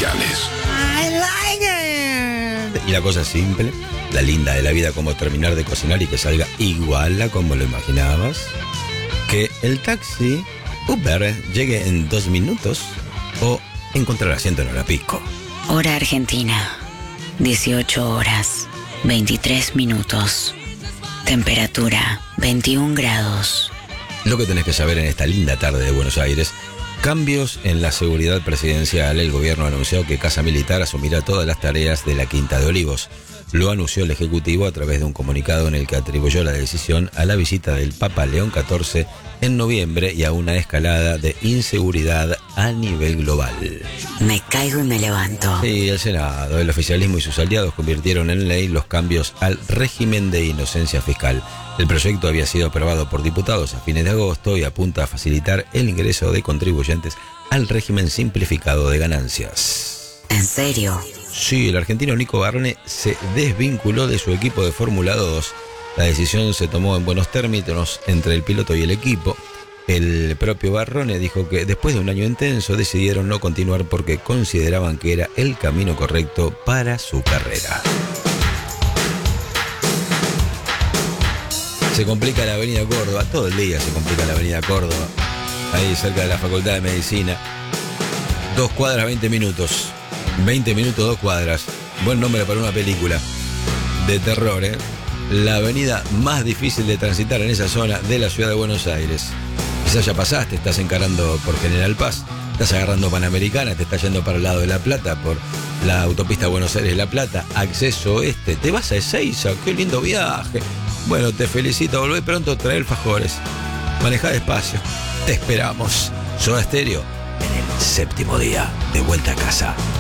especiales. I like it. Y la cosa es simple, la linda de la vida, como terminar de cocinar y que salga igual a como lo imaginabas. Que el taxi Uber llegue en 2 minutos o encontrar asiento en hora pico. Hora Argentina, 18 horas, 23 minutos. Temperatura, 21 grados. Lo que tenés que saber en esta linda tarde de Buenos Aires: cambios en la seguridad presidencial. El gobierno anunció que Casa Militar asumirá todas las tareas de la Quinta de Olivos. Lo anunció el Ejecutivo a través de un comunicado en el que atribuyó la decisión a la visita del Papa León XIV en noviembre y a una escalada de inseguridad a nivel global. Me caigo y me levanto. Sí, el Senado, el oficialismo y sus aliados convirtieron en ley los cambios al régimen de inocencia fiscal. El proyecto había sido aprobado por diputados a fines de agosto y apunta a facilitar el ingreso de contribuyentes al régimen simplificado de ganancias. ¿En serio? Sí, el argentino Nico Barrone se desvinculó de su equipo de Fórmula 2. La decisión se tomó en buenos términos entre el piloto y el equipo. El propio Barrone dijo que después de un año intenso decidieron no continuar porque consideraban que era el camino correcto para su carrera. Se complica la avenida Córdoba, todo el día se complica la avenida Córdoba, ahí cerca de la Facultad de Medicina. 2 cuadras, 20 minutos. 20 minutos, 2 cuadras. Buen nombre para una película de terror, ¿eh? La avenida más difícil de transitar en esa zona de la ciudad de Buenos Aires. Quizás ya pasaste, estás encarando por General Paz, estás agarrando Panamericana, te estás yendo para el lado de La Plata por la autopista Buenos Aires-La Plata, acceso oeste, te vas a Ezeiza, qué lindo viaje. Bueno, te felicito, volvé pronto, trae alfajores. Manejá despacio, te esperamos. Soda Stereo en el 7º día de vuelta a casa.